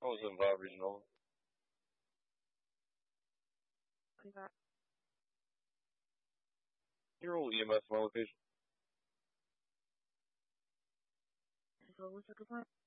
I was in Bob Regional. Okay. Your old EMS my location. So what's the good part?